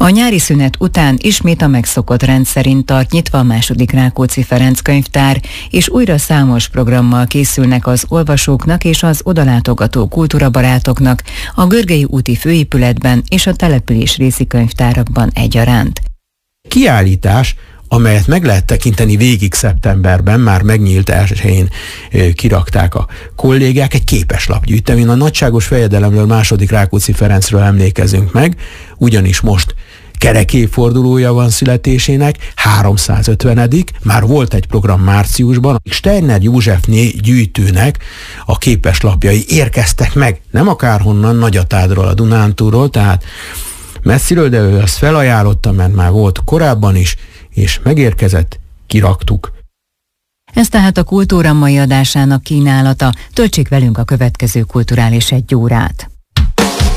A nyári szünet után ismét a megszokott rend szerint tart nyitva a II. Rákóczi Ferenc könyvtár, és újra számos programmal készülnek az olvasóknak és az odalátogató kultúrabarátoknak a Görgei úti főépületben és a település részi könyvtárakban egyaránt. Kiállítás, amelyet meg lehet tekinteni végig szeptemberben, már megnyílt elsőjén kirakták a kollégák, egy képeslapgyűjtemény. A nagyságos fejedelemről, II. Rákóczi Ferencről emlékezünk meg, ugyanis most kerek évfordulója van születésének, 350. Már volt egy program márciusban. Steiner Józsefné gyűjtőnek a képeslapjai érkeztek meg, nem akárhonnan, Nagyatádról, a Dunántúlról, tehát messziről, de ő azt felajánlotta, mert már volt korábban is, és megérkezett, kiraktuk. Ez tehát a Kultúra mai adásának kínálata. Töltsék velünk a következő kulturális 1 órát.